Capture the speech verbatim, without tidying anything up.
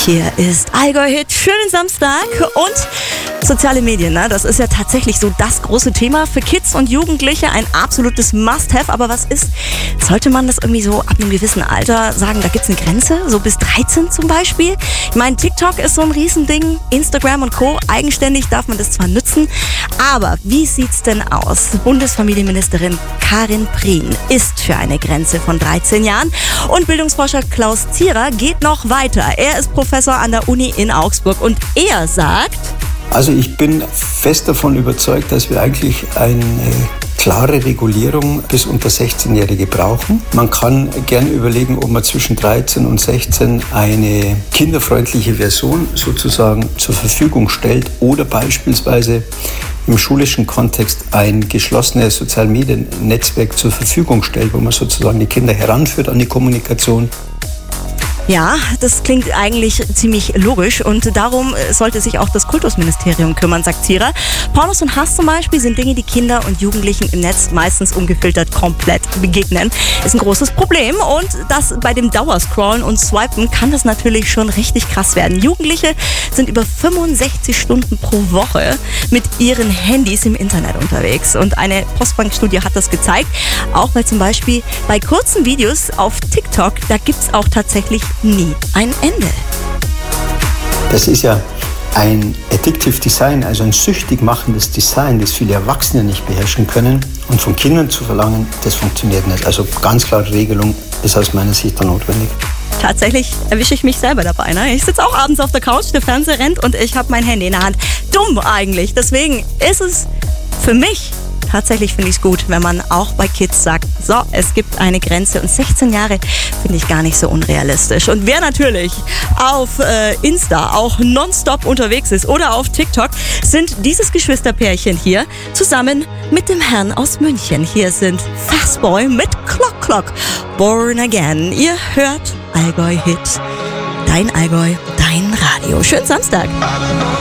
Hier ist Allgäu-Hit, schönen Samstag und soziale Medien, ne? Das ist ja tatsächlich so das große Thema für Kids und Jugendliche, ein absolutes Must-have. Aber was ist, sollte man das irgendwie so ab einem gewissen Alter sagen, da gibt's eine Grenze, so bis dreizehn zum Beispiel? Ich meine, TikTok ist so ein Riesending, Instagram und Co. Eigenständig darf man das zwar nutzen, aber wie sieht's denn aus? Bundesfamilienministerin Karin Prien ist für eine Grenze von dreizehn Jahren und Bildungsforscher Klaus Zierer geht noch weiter. Er ist Professor an der Uni in Augsburg und er sagt: Also ich bin fest davon überzeugt, dass wir eigentlich eine klare Regulierung bis unter sechzehnjährige brauchen. Man kann gerne überlegen, ob man zwischen dreizehn und sechzehn eine kinderfreundliche Version sozusagen zur Verfügung stellt oder beispielsweise im schulischen Kontext ein geschlossenes Sozialmediennetzwerk zur Verfügung stellt, wo man sozusagen die Kinder heranführt an die Kommunikation. Ja, das klingt eigentlich ziemlich logisch und darum sollte sich auch das Kultusministerium kümmern, sagt Zierer. Pornos und Hass zum Beispiel sind Dinge, die Kinder und Jugendlichen im Netz meistens ungefiltert komplett begegnen. Ist ein großes Problem und das bei dem Dauerscrollen und Swipen kann das natürlich schon richtig krass werden. Jugendliche sind über fünfundsechzig Stunden pro Woche mit ihren Handys im Internet unterwegs und eine Postbank-Studie hat das gezeigt, auch weil zum Beispiel bei kurzen Videos auf TikTok, da gibt es auch tatsächlich nie ein Ende. Das ist ja ein Addictive Design, also ein süchtig machendes Design, das viele Erwachsene nicht beherrschen können. Und von Kindern zu verlangen, das funktioniert nicht. Also ganz klare Regelung ist aus meiner Sicht da notwendig. Tatsächlich erwische ich mich selber dabei. Ne? Ich sitze auch abends auf der Couch, der Fernseher rennt und ich habe mein Handy in der Hand. Dumm eigentlich. Deswegen ist es für mich tatsächlich, finde ich es gut, wenn man auch bei Kids sagt, so, es gibt eine Grenze und sechzehn Jahre finde ich gar nicht so unrealistisch. Und wer natürlich auf äh, Insta auch nonstop unterwegs ist oder auf TikTok, sind dieses Geschwisterpärchen hier zusammen mit dem Herrn aus München. Hier sind Fastboy mit Clock Clock, Born Again. Ihr hört Allgäu-Hit, dein Allgäu, dein Radio. Schönen Samstag.